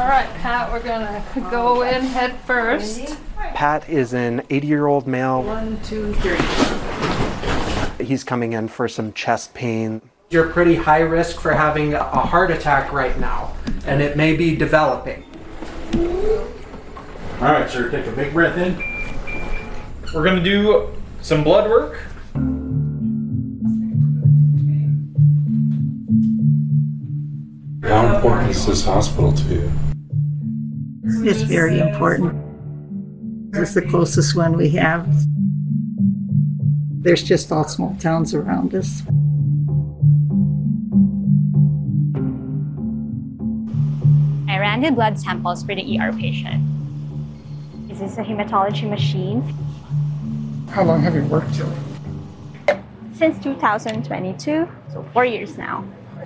right, Pat, we're gonna go in head first. Pat is an 80-year-old male. 1, 2, 3. He's coming in for some chest pain. You're pretty high risk for having a heart attack right now, and it may be developing. All right, sir, take a big breath in. We're gonna do some blood work. How important is this hospital to you? It's very important. It's the closest one we have. There's just all small towns around us. I ran the blood samples for the ER patient. Is this a hematology machine? How long have you worked here? Since 2022, so 4 years now.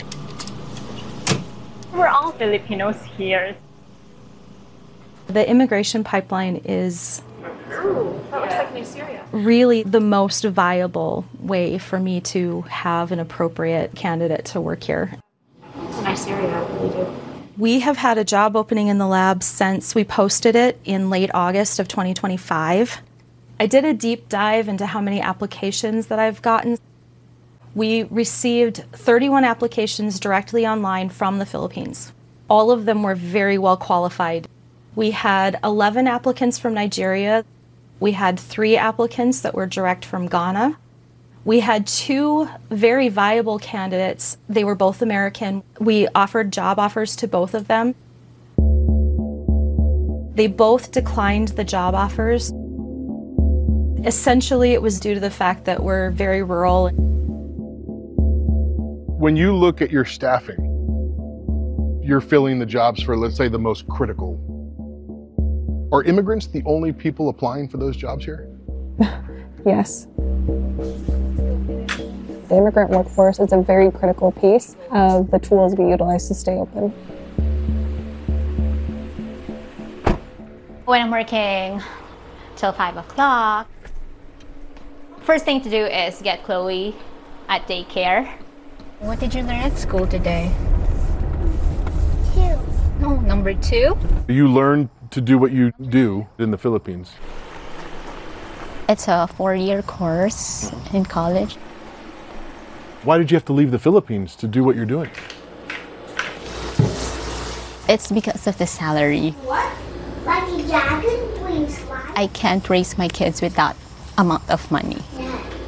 We're all Filipinos here. The immigration pipeline is that looks like New Syria. really the most viable way for me to have an appropriate candidate to work here. It's a nice area, I really do. We have had a job opening in the lab since we posted it in late August of 2025. I did a deep dive into how many applications that I've gotten. We received 31 applications directly online from the Philippines. All of them were very well qualified. We had 11 applicants from Nigeria. We had 3 applicants that were direct from Ghana. We had 2 very viable candidates. They were both American. We offered job offers to both of them. They both declined the job offers. Essentially, it was due to the fact that we're very rural. When you look at your staffing, you're filling the jobs for, let's say, the most critical. Are immigrants the only people applying for those jobs here? Yes. The immigrant workforce is a very critical piece of the tools we utilize to stay open. When I'm working till 5 o'clock, first thing to do is get Chloe at daycare. What did you learn at school today? 2. No, number 2? You learn to do what you do in the Philippines. It's a 4-year course in college. Why did you have to leave the Philippines to do what you're doing? It's because of the salary. What? Like a dragon? Please slide? I can't raise my kids with that amount of money.